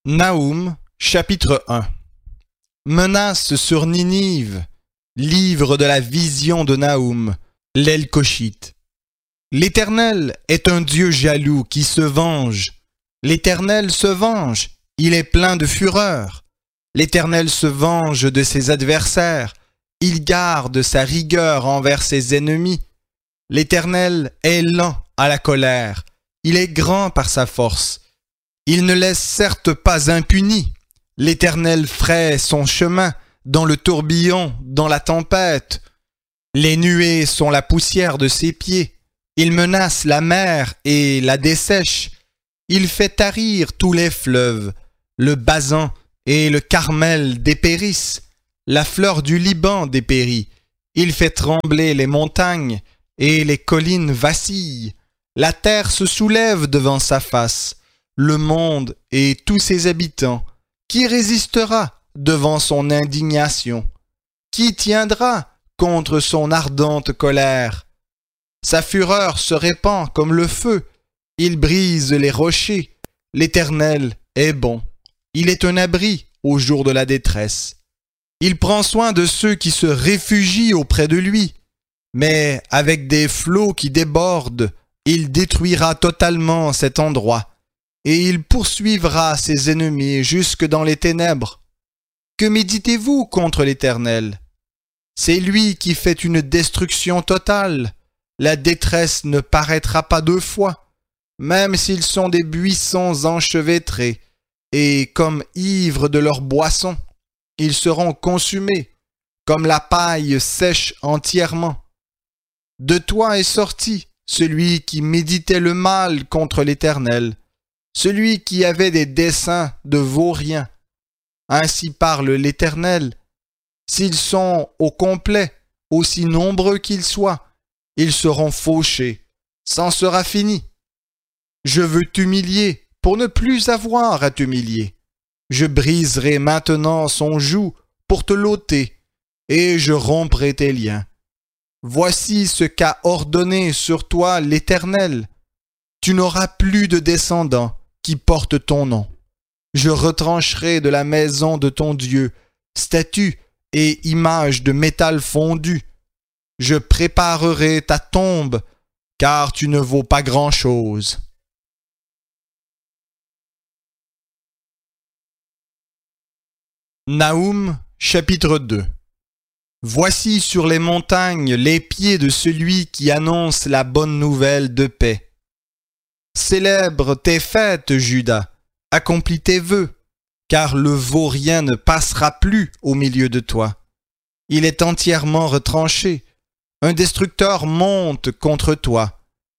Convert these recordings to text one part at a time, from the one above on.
Naoum, chapitre 1. Menace sur Ninive, livre de la vision de Naoum, l'Elkoshite. L'Éternel est un Dieu jaloux qui se venge. L'Éternel se venge, il est plein de fureur. L'Éternel se venge de ses adversaires, il garde sa rigueur envers ses ennemis. L'Éternel est lent à la colère, il est grand par sa force. Il ne laisse certes pas impuni. L'Éternel fraye son chemin dans le tourbillon, dans la tempête. Les nuées sont la poussière de ses pieds. Il menace la mer et la dessèche. Il fait tarir tous les fleuves. Le Basan et le Carmel dépérissent. La fleur du Liban dépérit. Il fait trembler les montagnes et les collines vacillent. La terre se soulève devant sa face. Le monde et tous ses habitants, qui résistera devant son indignation? Qui tiendra contre son ardente colère? Sa fureur se répand comme le feu, il brise les rochers. L'Éternel est bon, il est un abri au jour de la détresse. Il prend soin de ceux qui se réfugient auprès de lui, mais avec des flots qui débordent, il détruira totalement cet endroit. Et il poursuivra ses ennemis jusque dans les ténèbres. Que méditez-vous contre l'Éternel? C'est lui qui fait une destruction totale. La détresse ne paraîtra pas deux fois, même s'ils sont des buissons enchevêtrés, et comme ivres de leur boisson, ils seront consumés, comme la paille sèche entièrement. De toi est sorti celui qui méditait le mal contre l'Éternel, celui qui avait des desseins de vauriens. Ainsi parle l'Éternel. S'ils sont au complet, aussi nombreux qu'ils soient, ils seront fauchés. C'en sera fini. Je veux t'humilier pour ne plus avoir à t'humilier. Je briserai maintenant son joug pour te l'ôter, et je romprai tes liens. Voici ce qu'a ordonné sur toi l'Éternel. Tu n'auras plus de descendants qui portent ton nom. Je retrancherai de la maison de ton Dieu statues et images de métal fondu. Je préparerai ta tombe, car tu ne vaux pas grand-chose. Naoum, chapitre 2. Voici sur les montagnes les pieds de celui qui annonce la bonne nouvelle de paix. Célèbre tes fêtes, Juda, accomplis tes vœux, car le vaurien ne passera plus au milieu de toi. Il est entièrement retranché. Un destructeur monte contre toi.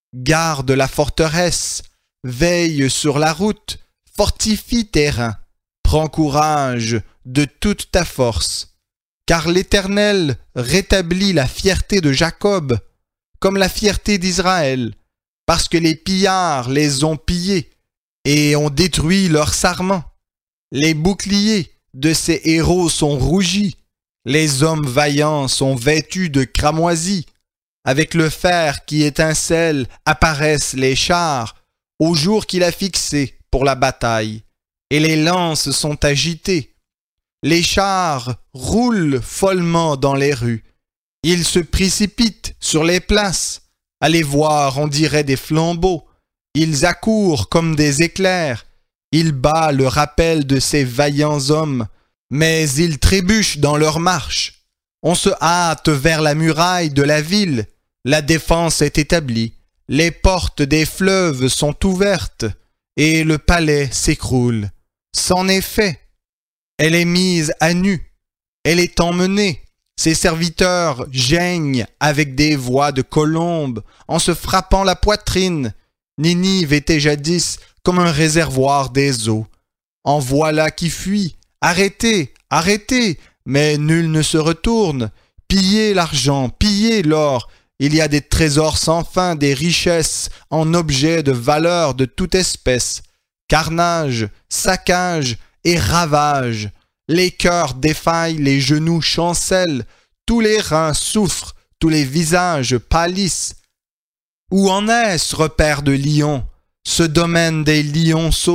Garde la forteresse, veille sur la route, fortifie tes reins. Prends courage de toute ta force, car l'Éternel rétablit la fierté de Jacob, comme la fierté d'Israël, parce que les pillards les ont pillés et ont détruit leurs sarments. Les boucliers de ces héros sont rougis, les hommes vaillants sont vêtus de cramoisis. Avec le fer qui étincelle apparaissent les chars au jour qu'il a fixé pour la bataille, et les lances sont agitées. Les chars roulent follement dans les rues, ils se précipitent sur les places. À les voir, on dirait des flambeaux. Ils accourent comme des éclairs. Il bat le rappel de ces vaillants hommes, mais ils trébuchent dans leur marche. On se hâte vers la muraille de la ville. La défense est établie. Les portes des fleuves sont ouvertes, et le palais s'écroule. C'en est fait. Elle est mise à nu. Elle est emmenée. Ses serviteurs geignent avec des voix de colombes en se frappant la poitrine. Ninive était jadis comme un réservoir des eaux. En voilà qui fuit. Arrêtez, arrêtez, mais nul ne se retourne. Pillez l'argent, pillez l'or. Il y a des trésors sans fin, des richesses en objets de valeur de toute espèce. Carnage, saccage et ravage. Les cœurs défaillent, les genoux chancellent, tous les reins souffrent, tous les visages pâlissent. Où en est ce repère de lions, ce domaine des lionceaux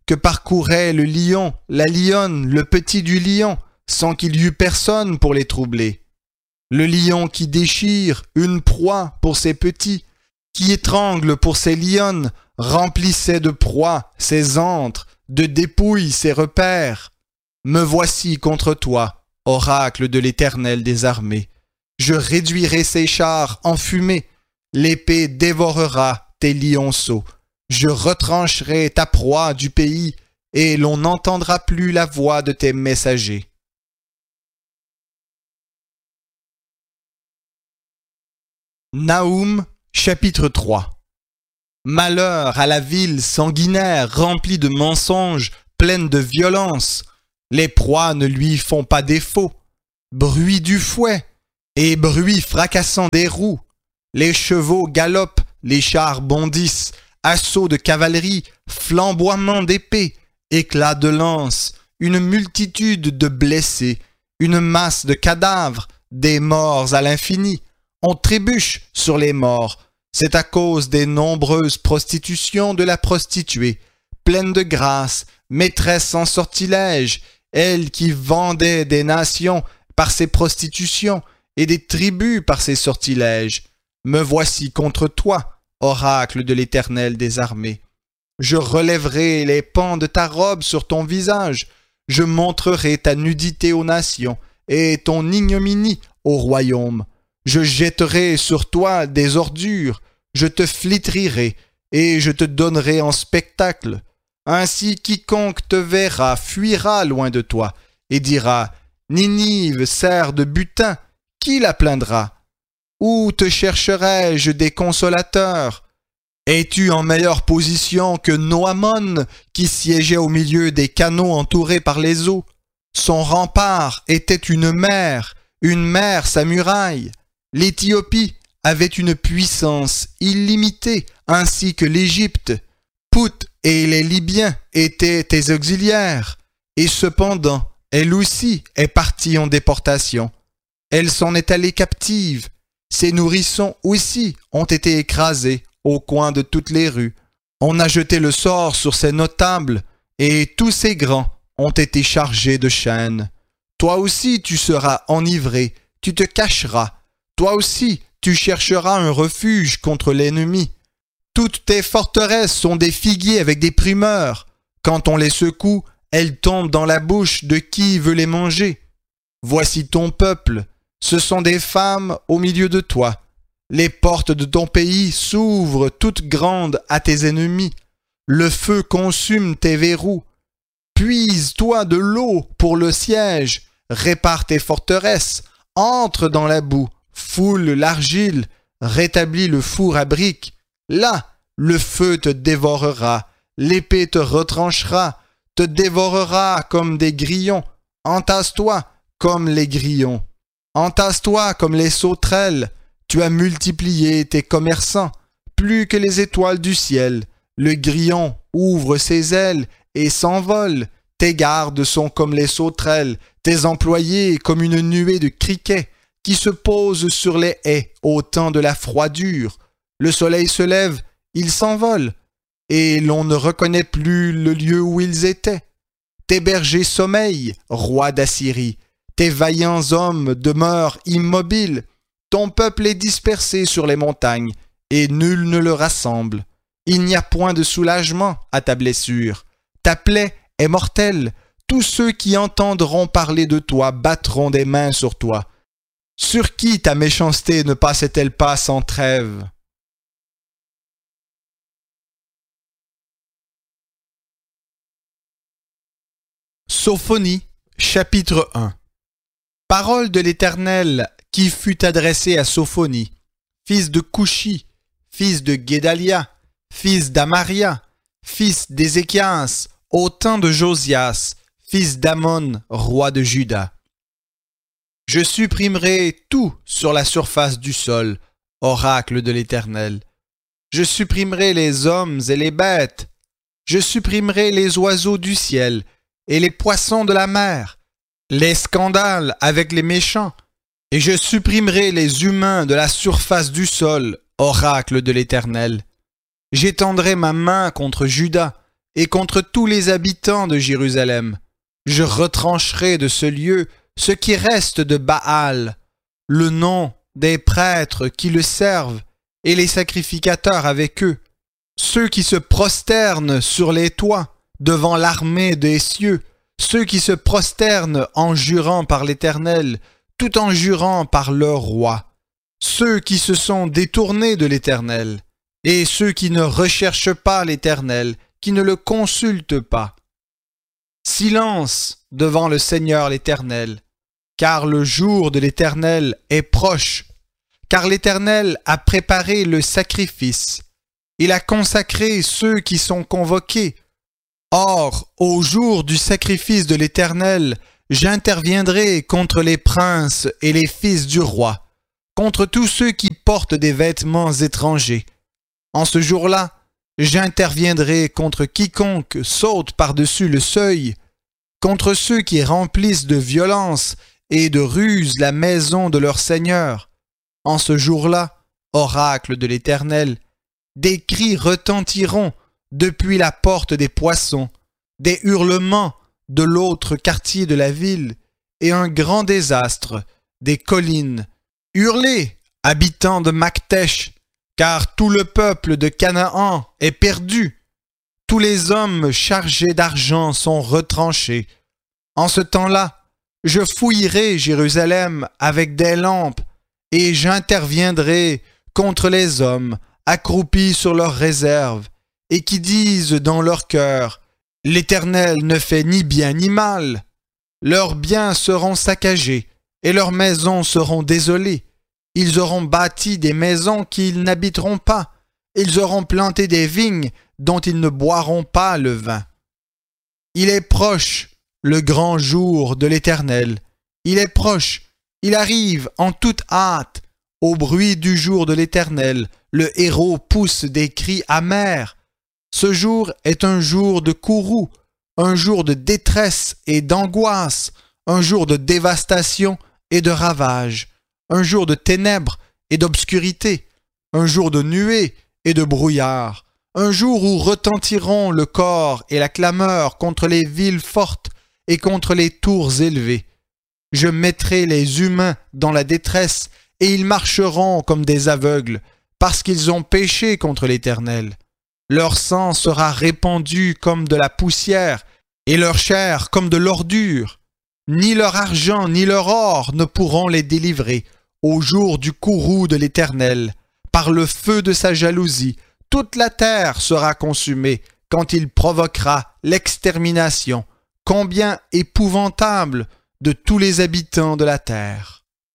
que parcourait le lion, la lionne, le petit du lion, sans qu'il y eût personne pour les troubler. Le lion qui déchire une proie pour ses petits, qui étrangle pour ses lionnes, remplissait de proies ses antres, de dépouilles ses repères. Me voici contre toi, oracle de l'Éternel des armées. Je réduirai ses chars en fumée, l'épée dévorera tes lionceaux. Je retrancherai ta proie du pays, et l'on n'entendra plus la voix de tes messagers. Naoum, chapitre 3. Malheur à la ville sanguinaire remplie de mensonges, pleine de violence. Les proies ne lui font pas défaut. Bruit du fouet et bruit fracassant des roues. Les chevaux galopent, les chars bondissent, assaut de cavalerie, flamboiement d'épée, éclat de lance, une multitude de blessés, une masse de cadavres, des morts à l'infini. On trébuche sur les morts. C'est à cause des nombreuses prostitutions de la prostituée, pleine de grâce, maîtresse en sortilège, elle qui vendait des nations par ses prostitutions et des tribus par ses sortilèges. Me voici contre toi, oracle de l'Éternel des armées. Je relèverai les pans de ta robe sur ton visage, je montrerai ta nudité aux nations et ton ignominie au royaume. Je jetterai sur toi des ordures, je te flétrirai et je te donnerai en spectacle. Ainsi quiconque te verra fuira loin de toi et dira « Ninive sert de butin, qui la plaindra? Où te chercherai-je des consolateurs? Es-tu en meilleure position que Noamon qui siégeait au milieu des canaux entourés par les eaux? Son rempart était une mer sa muraille. L'Éthiopie avait une puissance illimitée, ainsi que l'Égypte. Pout et les Libyens étaient tes auxiliaires, et cependant, elle aussi est partie en déportation. Elle s'en est allée captive. Ses nourrissons aussi ont été écrasés au coin de toutes les rues. On a jeté le sort sur ses notables, et tous ses grands ont été chargés de chaînes. Toi aussi tu seras enivré, tu te cacheras. Toi aussi, tu chercheras un refuge contre l'ennemi. Toutes tes forteresses sont des figuiers avec des primeurs. Quand on les secoue, elles tombent dans la bouche de qui veut les manger. Voici ton peuple, ce sont des femmes au milieu de toi. Les portes de ton pays s'ouvrent toutes grandes à tes ennemis. Le feu consume tes verrous. Puise-toi de l'eau pour le siège. Répare tes forteresses. Entre dans la boue. Foule l'argile, rétablis le four à briques. Là, le feu te dévorera, l'épée te retranchera, te dévorera comme des grillons. Entasse-toi comme les grillons. Entasse-toi comme les sauterelles. Tu as multiplié tes commerçants, plus que les étoiles du ciel. Le grillon ouvre ses ailes et s'envole. Tes gardes sont comme les sauterelles, tes employés comme une nuée de criquets qui se posent sur les haies au temps de la froidure. Le soleil se lève, ils s'envolent, et l'on ne reconnaît plus le lieu où ils étaient. Tes bergers sommeillent, roi d'Assyrie, tes vaillants hommes demeurent immobiles, ton peuple est dispersé sur les montagnes, et nul ne le rassemble. Il n'y a point de soulagement à ta blessure. Ta plaie est mortelle. Tous ceux qui entendront parler de toi battront des mains sur toi. Sur qui ta méchanceté ne passait-elle pas sans trêve? Sophonie, chapitre 1. Parole de l'Éternel qui fut adressée à Sophonie, fils de Couchi, fils de Guédalia, fils d'Amaria, fils d'Ézéchias, au temps de Josias, fils d'Amon, roi de Juda. Je supprimerai tout sur la surface du sol, oracle de l'Éternel. Je supprimerai les hommes et les bêtes. Je supprimerai les oiseaux du ciel et les poissons de la mer, les scandales avec les méchants, et je supprimerai les humains de la surface du sol, oracle de l'Éternel. J'étendrai ma main contre Juda, et contre tous les habitants de Jérusalem. Je retrancherai de ce lieu ce qui reste de Baal, le nom des prêtres qui le servent et les sacrificateurs avec eux, ceux qui se prosternent sur les toits devant l'armée des cieux, ceux qui se prosternent en jurant par l'Éternel, tout en jurant par leur roi, ceux qui se sont détournés de l'Éternel, et ceux qui ne recherchent pas l'Éternel, qui ne le consultent pas. Silence devant le Seigneur l'Éternel, car le jour de l'Éternel est proche, car l'Éternel a préparé le sacrifice, il a consacré ceux qui sont convoqués. Or, au jour du sacrifice de l'Éternel, j'interviendrai contre les princes et les fils du roi, contre tous ceux qui portent des vêtements étrangers. En ce jour-là, j'interviendrai contre quiconque saute par-dessus le seuil, contre ceux qui remplissent de violence et de ruse la maison de leur Seigneur. En ce jour-là, oracle de l'Éternel, des cris retentiront depuis la porte des poissons, des hurlements de l'autre quartier de la ville, et un grand désastre des collines. Hurlez, habitants de Maktesh, car tout le peuple de Canaan est perdu. Tous les hommes chargés d'argent sont retranchés. En ce temps-là, je fouillerai Jérusalem avec des lampes, et j'interviendrai contre les hommes accroupis sur leurs réserves, et qui disent dans leur cœur, « L'Éternel ne fait ni bien ni mal. » Leurs biens seront saccagés, et leurs maisons seront désolées. Ils auront bâti des maisons qu'ils n'habiteront pas. Ils auront planté des vignes dont ils ne boiront pas le vin. Il est proche, le grand jour de l'Éternel. Il est proche, il arrive en toute hâte. Au bruit du jour de l'Éternel, le héros pousse des cris amers. Ce jour est un jour de courroux, un jour de détresse et d'angoisse, un jour de dévastation et de ravage, un jour de ténèbres et d'obscurité, un jour de nuées et de brouillard, un jour où retentiront le cor et la clameur contre les villes fortes et contre les tours élevées. Je mettrai les humains dans la détresse et ils marcheront comme des aveugles, parce qu'ils ont péché contre l'Éternel. Leur sang sera répandu comme de la poussière, et leur chair comme de l'ordure. Ni leur argent ni leur or ne pourront les délivrer au jour du courroux de l'Éternel. Par le feu de sa jalousie, toute la terre sera consumée quand il provoquera l'extermination. Combien épouvantable de tous les habitants de la terre.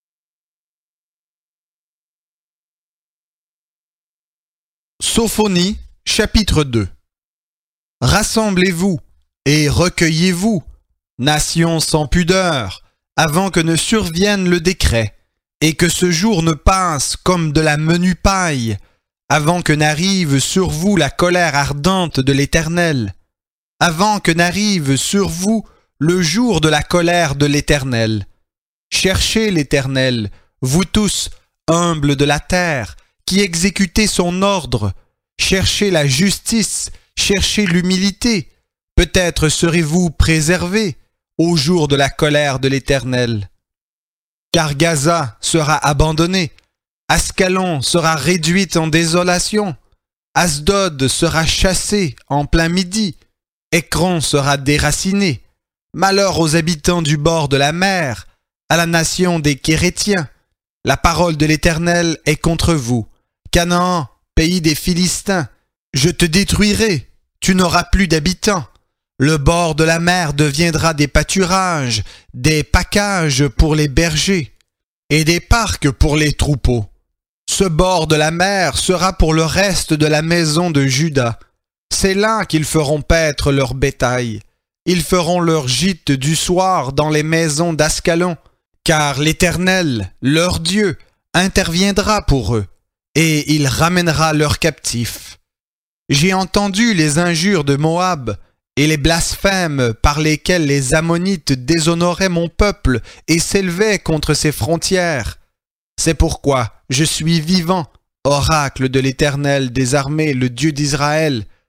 Sophonie, chapitre 2. Rassemblez-vous et recueillez-vous, nations sans pudeur, avant que ne survienne le décret, et que ce jour ne passe comme de la menue paille, avant que n'arrive sur vous la colère ardente de l'Éternel, avant que n'arrive sur vous le jour de la colère de l'Éternel. Cherchez l'Éternel, vous tous, humbles de la terre, qui exécutez son ordre. Cherchez la justice, cherchez l'humilité. Peut-être serez-vous préservés au jour de la colère de l'Éternel. Car Gaza sera abandonnée, Ascalon sera réduite en désolation, Asdod sera chassé en plein midi, Écron sera déraciné. Malheur aux habitants du bord de la mer, à la nation des Kérétiens. La parole de l'Éternel est contre vous. Canaan, pays des Philistins, je te détruirai, tu n'auras plus d'habitants. Le bord de la mer deviendra des pâturages, des packages pour les bergers, et des parcs pour les troupeaux. Ce bord de la mer sera pour le reste de la maison de Juda. C'est là qu'ils feront paître leur bétail. Ils feront leur gîte du soir dans les maisons d'Ascalon, car l'Éternel, leur Dieu, interviendra pour eux, et il ramènera leurs captifs. J'ai entendu les injures de Moab et les blasphèmes par lesquels les Ammonites déshonoraient mon peuple et s'élevaient contre ses frontières. C'est pourquoi je suis vivant, oracle de l'Éternel des armées, le Dieu d'Israël.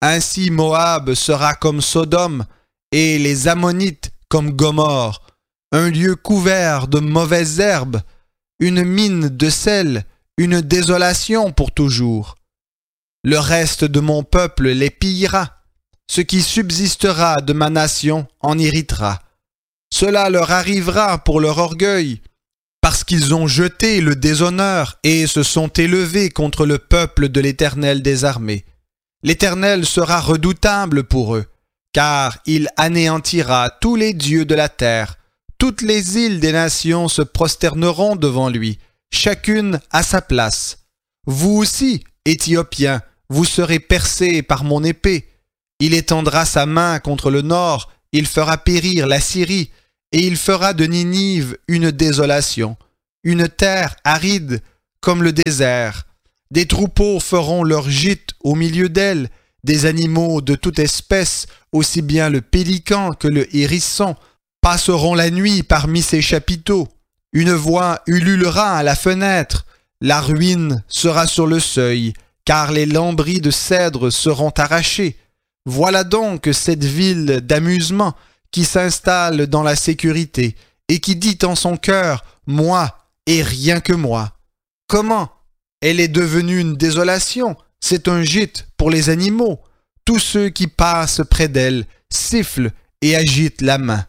Ainsi Moab sera comme Sodome, et les Ammonites comme Gomorrhe, un lieu couvert de mauvaises herbes, une mine de sel, une désolation pour toujours. Le reste de mon peuple les pillera, ce qui subsistera de ma nation en héritera. Cela leur arrivera pour leur orgueil, parce qu'ils ont jeté le déshonneur et se sont élevés contre le peuple de l'Éternel des armées. L'Éternel sera redoutable pour eux, car il anéantira tous les dieux de la terre. Toutes les îles des nations se prosterneront devant lui, chacune à sa place. Vous aussi, Éthiopiens, vous serez percés par mon épée. Il étendra sa main contre le nord, il fera périr la Syrie, et il fera de Ninive une désolation, une terre aride comme le désert. Des troupeaux feront leur gîte au milieu d'elle, des animaux de toute espèce, aussi bien le pélican que le hérisson, passeront la nuit parmi ses chapiteaux. Une voix ululera à la fenêtre, la ruine sera sur le seuil, car les lambris de cèdre seront arrachés. Voilà donc cette ville d'amusement qui s'installe dans la sécurité et qui dit en son cœur « Moi et rien que moi ». Comment? Elle est devenue une désolation, c'est un gîte pour les animaux. Tous ceux qui passent près d'elle sifflent et agitent la main.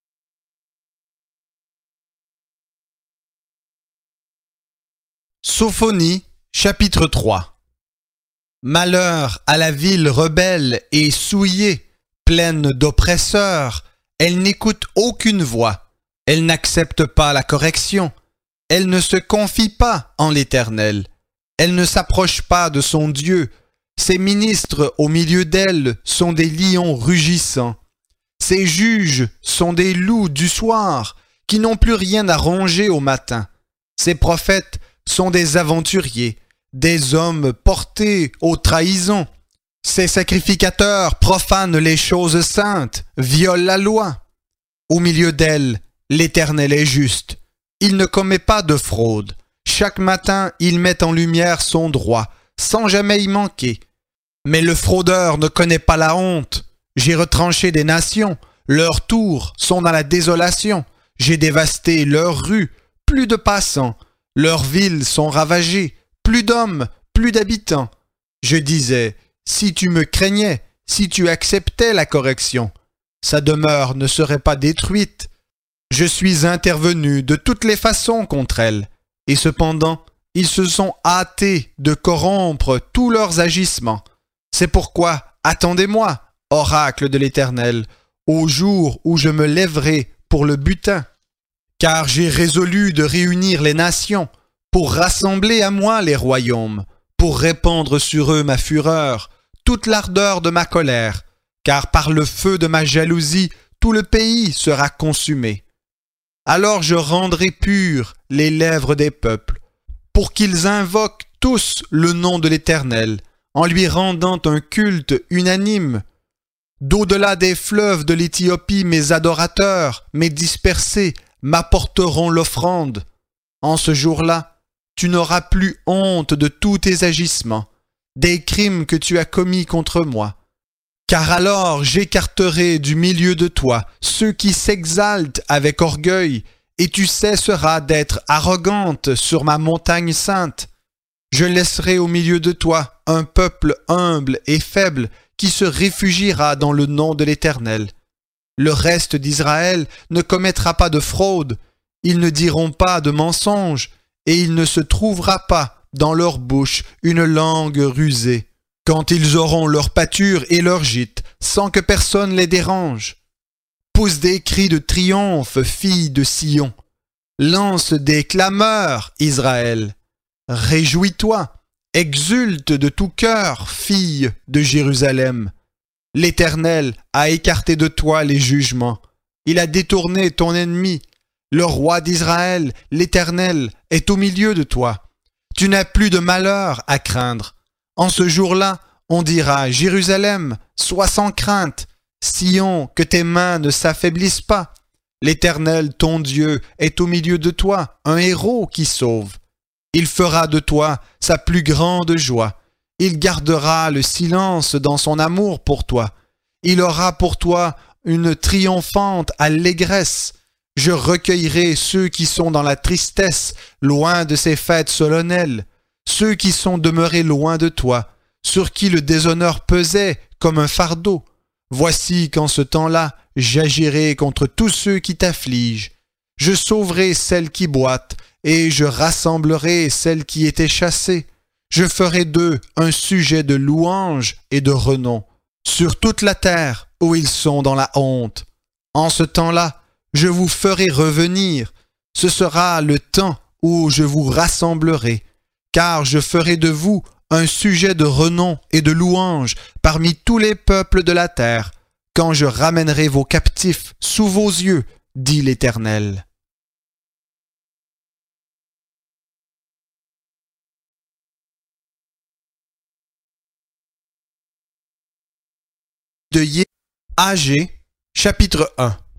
Sophonie, chapitre 3. Malheur à la ville rebelle et souillée, pleine d'oppresseurs, elle n'écoute aucune voix, elle n'accepte pas la correction, elle ne se confie pas en l'Éternel, elle ne s'approche pas de son Dieu, ses ministres au milieu d'elle sont des lions rugissants, ses juges sont des loups du soir qui n'ont plus rien à ronger au matin, ses prophètes sont des aventuriers, des hommes portés aux trahisons. Ces sacrificateurs profanent les choses saintes, violent la loi. Au milieu d'elle, l'Éternel est juste. Il ne commet pas de fraude. Chaque matin, il met en lumière son droit, sans jamais y manquer. Mais le fraudeur ne connaît pas la honte. J'ai retranché des nations, leurs tours sont dans la désolation. J'ai dévasté leurs rues, plus de passants. Leurs villes sont ravagées, plus d'hommes, plus d'habitants. Je disais, si tu me craignais, si tu acceptais la correction, sa demeure ne serait pas détruite. Je suis intervenu de toutes les façons contre elle, et cependant, ils se sont hâtés de corrompre tous leurs agissements. C'est pourquoi, attendez-moi, oracle de l'Éternel, au jour où je me lèverai pour le butin. Car j'ai résolu de réunir les nations, pour rassembler à moi les royaumes, pour répandre sur eux ma fureur, toute l'ardeur de ma colère, car par le feu de ma jalousie, tout le pays sera consumé. Alors je rendrai pures les lèvres des peuples, pour qu'ils invoquent tous le nom de l'Éternel, en lui rendant un culte unanime. D'au-delà des fleuves de l'Éthiopie, mes adorateurs, mes dispersés, m'apporteront l'offrande. En ce jour-là, tu n'auras plus honte de tous tes agissements, des crimes que tu as commis contre moi. Car alors j'écarterai du milieu de toi ceux qui s'exaltent avec orgueil, et tu cesseras d'être arrogante sur ma montagne sainte. Je laisserai au milieu de toi un peuple humble et faible qui se réfugiera dans le nom de l'Éternel. Le reste d'Israël ne commettra pas de fraude, ils ne diront pas de mensonges, et il ne se trouvera pas dans leur bouche une langue rusée, quand ils auront leur pâture et leur gîte, sans que personne les dérange. Pousse des cris de triomphe, fille de Sion. Lance des clameurs, Israël. Réjouis-toi, exulte de tout cœur, fille de Jérusalem. L'Éternel a écarté de toi les jugements. Il a détourné ton ennemi. Le roi d'Israël, l'Éternel, est au milieu de toi. Tu n'as plus de malheur à craindre. En ce jour-là, on dira, Jérusalem, sois sans crainte. Sion, que tes mains ne s'affaiblissent pas. L'Éternel, ton Dieu, est au milieu de toi, un héros qui sauve. Il fera de toi sa plus grande joie. Il gardera le silence dans son amour pour toi. Il aura pour toi une triomphante allégresse. Je recueillerai ceux qui sont dans la tristesse, loin de ces fêtes solennelles, ceux qui sont demeurés loin de toi, sur qui le déshonneur pesait comme un fardeau. Voici qu'en ce temps-là, j'agirai contre tous ceux qui t'affligent. Je sauverai celles qui boitent, et je rassemblerai celles qui étaient chassées. Je ferai d'eux un sujet de louange et de renom, sur toute la terre où ils sont dans la honte. En ce temps-là, je vous ferai revenir. Ce sera le temps où je vous rassemblerai, car je ferai de vous un sujet de renom et de louange parmi tous les peuples de la terre, quand je ramènerai vos captifs sous vos yeux, dit l'Éternel. De Agé, chapitre 1.